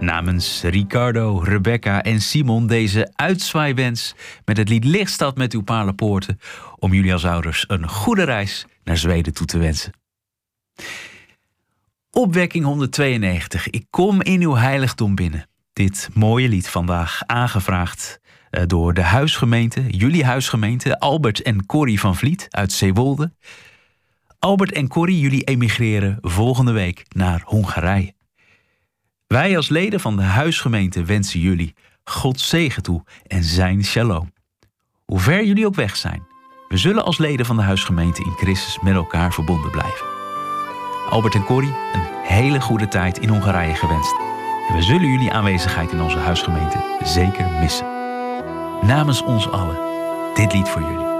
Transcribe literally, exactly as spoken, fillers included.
Namens Ricardo, Rebecca en Simon deze uitzwaaiwens met het lied Lichtstad met uw paarlenpoorten om jullie als ouders een goede reis naar Zweden toe te wensen. Opwekking honderdtweeënnegentig, ik kom in uw heiligdom binnen. Dit mooie lied vandaag aangevraagd door de huisgemeente, jullie huisgemeente, Albert en Corrie van Vliet uit Zeewolde. Albert en Corrie, jullie emigreren volgende week naar Hongarije. Wij als leden van de huisgemeente wensen jullie Gods zegen toe en zijn shalom. Hoe ver jullie ook weg zijn, we zullen als leden van de huisgemeente in Christus met elkaar verbonden blijven. Albert en Corrie, een hele goede tijd in Hongarije gewenst. En we zullen jullie aanwezigheid in onze huisgemeente zeker missen. Namens ons allen, dit lied voor jullie.